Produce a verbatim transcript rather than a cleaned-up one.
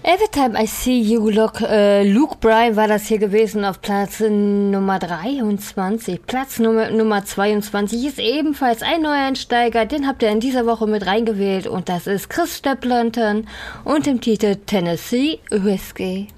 Everytime I See You Look, äh, Luke Bryan war das hier gewesen auf Platz Nummer dreiundzwanzig. Platz Nummer, Nummer zweiundzwanzig ist ebenfalls ein Neueinsteiger, den habt ihr in dieser Woche mit reingewählt und das ist Chris Stapleton und dem Titel Tennessee Whiskey.